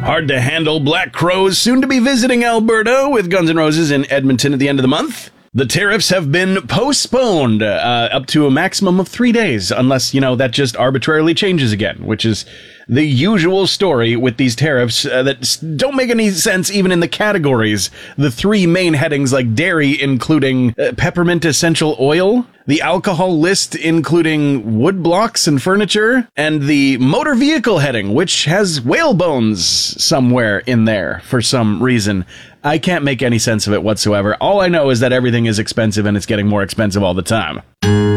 Hard to handle Black Crowes soon to be visiting Alberta with Guns N' Roses in Edmonton at the end of the month. The tariffs have been postponed up to a maximum of 3 days, unless, that just arbitrarily changes again, which is the usual story with these tariffs that don't make any sense even in the categories. The three main headings like dairy, including peppermint essential oil, the alcohol list, including wood blocks and furniture, and the motor vehicle heading, which has whale bones somewhere in there for some reason. I can't make any sense of it whatsoever. All I know is that everything is expensive and it's getting more expensive all the time.